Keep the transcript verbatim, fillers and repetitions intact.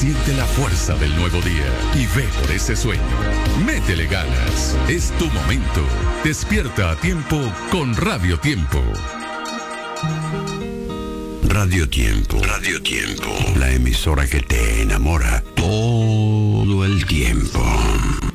Siente la fuerza del nuevo día y ve por ese sueño. Métele ganas. Es tu momento. Despierta a tiempo con Radio Tiempo. Radio Tiempo. Radio Tiempo. La emisora que te enamora todo el tiempo.